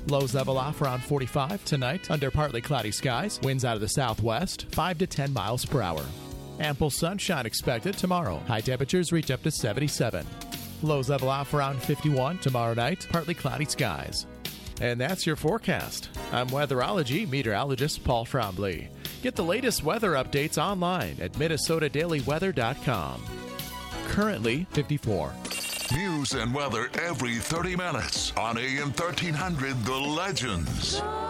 Lows level off around 45 tonight under partly cloudy skies. Winds out of the southwest, 5 to 10 miles per hour. Ample sunshine expected tomorrow. High temperatures reach up to 77. Lows level off around 51 tomorrow night. Partly cloudy skies. And that's your forecast. I'm weatherology meteorologist Paul Trombley. Get the latest weather updates online at MinnesotaDailyWeather.com. Currently 54. News and weather every 30 minutes on AM 1300 The Legends.